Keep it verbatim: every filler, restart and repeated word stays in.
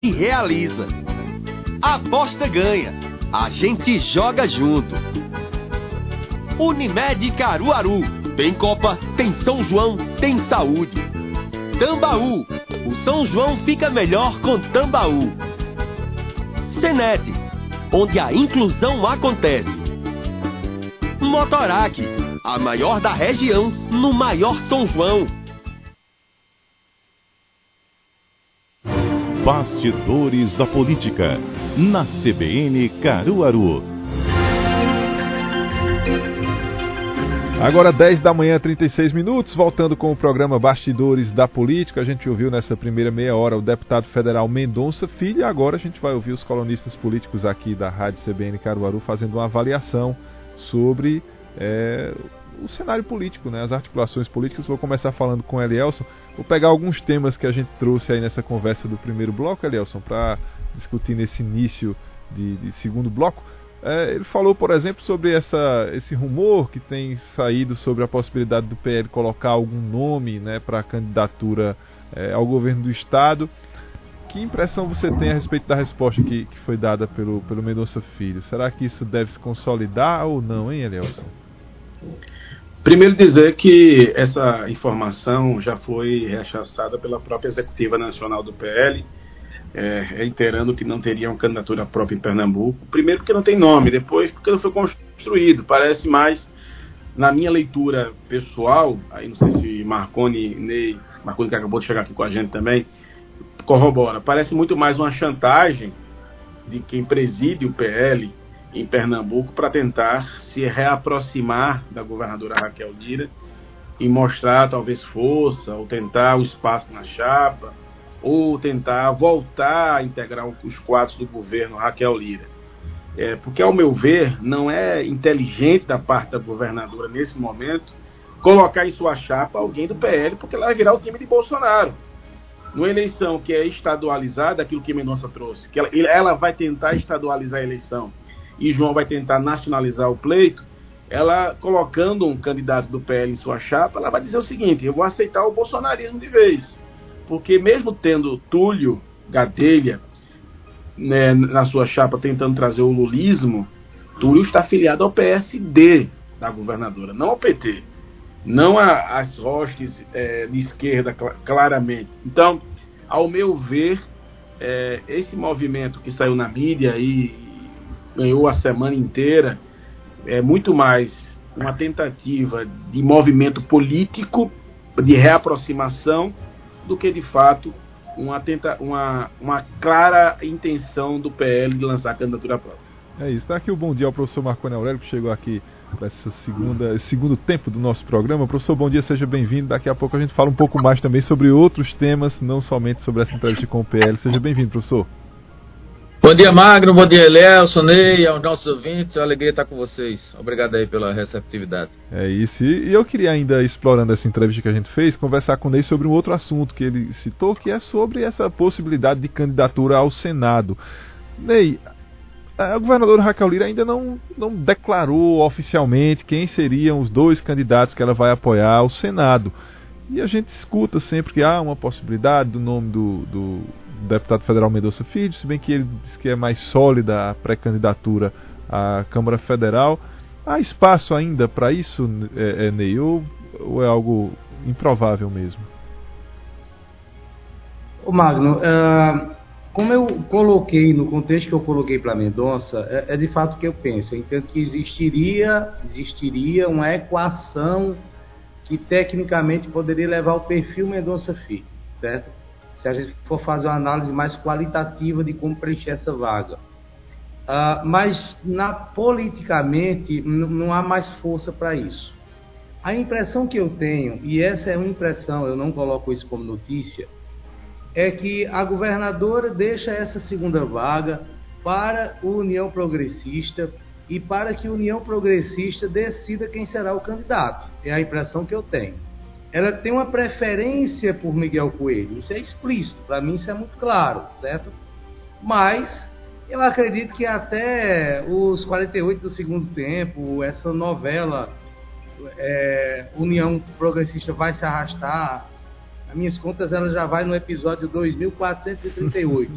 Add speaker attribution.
Speaker 1: e realiza. Aposta ganha. A gente joga junto. Unimed Caruaru. Tem Copa, tem São João, tem saúde. Tambaú. O São João fica melhor com Tambaú. Senete, onde a inclusão acontece. Motorac, a maior da região, no maior São João.
Speaker 2: Bastidores da Política, na C B N Caruaru.
Speaker 3: Agora dez da manhã, trinta e seis minutos, voltando com o programa Bastidores da Política. A gente ouviu nessa primeira meia hora o deputado federal Mendonça Filho, e agora a gente vai ouvir os colunistas políticos aqui da Rádio C B N Caruaru fazendo uma avaliação sobre é, o cenário político, né, as articulações políticas. Vou começar falando com o Elielson. Vou pegar alguns temas que a gente trouxe aí nessa conversa do primeiro bloco, Elielson, para discutir nesse início de, de segundo bloco. É, ele falou, por exemplo, sobre essa, esse rumor que tem saído sobre a possibilidade do P L colocar algum nome, né, para a candidatura é, ao governo do Estado. Que impressão você tem a respeito da resposta que, que foi dada pelo, pelo Mendonça Filho? Será que isso deve se consolidar ou não, hein, Elielson?
Speaker 4: Primeiro dizer que essa informação já foi rechaçada pela própria Executiva Nacional do P L, É, reiterando que não teria uma candidatura própria em Pernambuco. Primeiro porque não tem nome, depois porque não foi construído. Parece mais, na minha leitura pessoal, aí não sei se Marconi, Ney, Marconi que acabou de chegar aqui com a gente também, corrobora, parece muito mais uma chantagem de quem preside o P L em Pernambuco para tentar se reaproximar da governadora Raquel Lira e mostrar talvez força, ou tentar o espaço na chapa, ou tentar voltar a integrar os quadros do governo Raquel Lira. É, porque, ao meu ver, não é inteligente da parte da governadora, nesse momento, colocar em sua chapa alguém do P L, porque ela vai virar o time de Bolsonaro. Numa eleição que é estadualizada, aquilo que Mendonça trouxe, que ela, ela vai tentar estadualizar a eleição e João vai tentar nacionalizar o pleito, ela, colocando um candidato do P L em sua chapa, ela vai dizer o seguinte: eu vou aceitar o bolsonarismo de vez. Porque mesmo tendo Túlio Gadelha, né, na sua chapa tentando trazer o lulismo, Túlio está afiliado ao P S D da governadora, não ao P T. Não às hostes é, de esquerda, cl- claramente. Então, ao meu ver, é, esse movimento que saiu na mídia e ganhou a semana inteira é muito mais uma tentativa de movimento político, de reaproximação, do que de fato uma, tenta, uma, uma clara intenção do P L de lançar a candidatura própria.
Speaker 3: É isso. Dá aqui o bom dia ao professor Marconi Aurélio, que chegou aqui para esse segunda, segundo tempo do nosso programa. Professor, bom dia, seja bem-vindo. Daqui a pouco a gente fala um pouco mais também sobre outros temas, não somente sobre essa entrevista com o P L. Seja bem-vindo, professor.
Speaker 5: Bom dia, Magno, bom dia, Elielson, Ney, aos nossos ouvintes, é uma alegria estar com vocês. Obrigado aí pela receptividade.
Speaker 3: É isso, e eu queria ainda, explorando essa entrevista que a gente fez, conversar com o Ney sobre um outro assunto que ele citou, que é sobre essa possibilidade de candidatura ao Senado. Ney, a governadora Raquel Lira ainda não, não declarou oficialmente quem seriam os dois candidatos que ela vai apoiar ao Senado. E a gente escuta sempre que há uma possibilidade do nome do... do deputado federal Mendonça Filho, se bem que ele diz que é mais sólida a pré-candidatura à Câmara Federal. Há espaço ainda para isso, é, é, Ney, ou, ou é algo improvável mesmo?
Speaker 6: Ô Magno, uh, como eu coloquei, no contexto que eu coloquei para Mendonça, é, é de fato o que eu penso. Eu entendo que existiria, existiria uma equação que tecnicamente poderia levar ao perfil Mendonça Filho, certo? Se a gente for fazer uma análise mais qualitativa de como preencher essa vaga. Uh, mas na, politicamente n- não há mais força para isso. A impressão que eu tenho, e essa é uma impressão, eu não coloco isso como notícia, é que a governadora deixa essa segunda vaga para a União Progressista e para que a União Progressista decida quem será o candidato. É a impressão que eu tenho. Ela tem uma preferência por Miguel Coelho, isso é explícito, para mim isso é muito claro, certo? Mas eu acredito que até os quarenta e oito do segundo tempo, essa novela é, União Progressista vai se arrastar, nas minhas contas ela já vai no episódio dois mil quatrocentos e trinta e oito.